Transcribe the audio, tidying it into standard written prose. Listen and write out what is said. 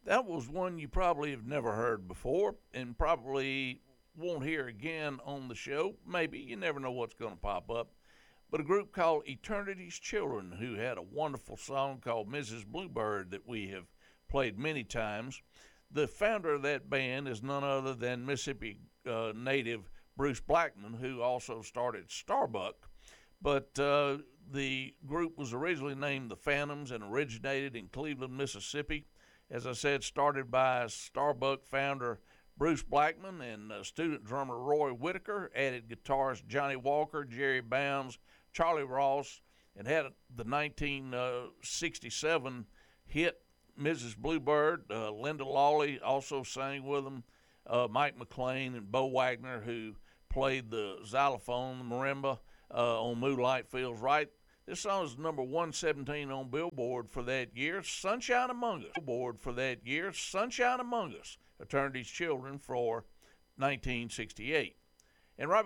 That was one you probably have never heard before and probably won't hear again on the show. Maybe. You never know what's going to pop up. But a group called Eternity's Children, who had a wonderful song called Mrs. Bluebird that we have played many times. The founder of that band is none other than Mississippi native Bruce Blackman, who also started Starbuck. But the group was originally named the Phantoms and originated in Cleveland, Mississippi. As I said, started by Starbuck founder Bruce Blackman and student drummer Roy Whitaker, added guitarist Johnny Walker, Jerry Bounds, Charlie Ross, and had the 1967 hit Mrs. Bluebird. Linda Lawley also sang with them. Mike McLean and Bo Wagner, who played the xylophone, the marimba on Moonlight Feels Right. This song is number 117 on Billboard for that year. Sunshine Among Us. Billboard for that year. Sunshine Among Us. Eternity's Children for 1968. And right